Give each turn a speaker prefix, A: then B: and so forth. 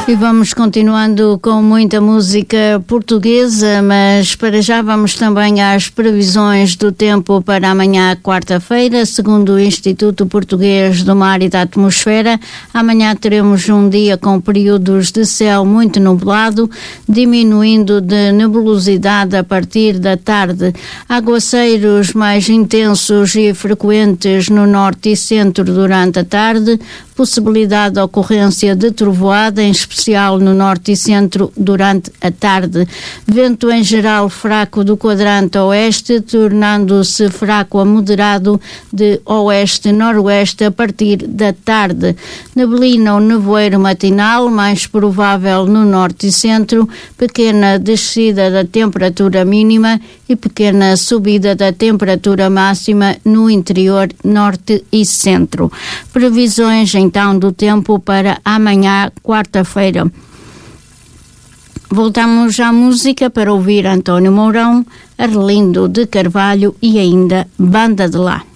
A: E vamos continuando com muita música portuguesa, mas para já vamos também às previsões do tempo para amanhã, quarta-feira. Segundo o Instituto Português do Mar e da Atmosfera, amanhã teremos um dia com períodos de céu muito nublado, diminuindo de nebulosidade a partir da tarde. Aguaceiros mais intensos e frequentes no norte e centro durante a tarde, possibilidade de ocorrência de trovoada, em especial no norte e centro durante a tarde. Vento em geral fraco do quadrante oeste, tornando-se fraco a moderado de oeste-noroeste a partir da tarde. Neblina ou nevoeiro matinal, mais provável no norte e centro, pequena descida da temperatura mínima e pequena subida da temperatura máxima no interior norte e centro. Previsões então do tempo para amanhã, quarta-feira. Voltamos à música para ouvir António Mourão, Arlindo de Carvalho e ainda Banda de Lá.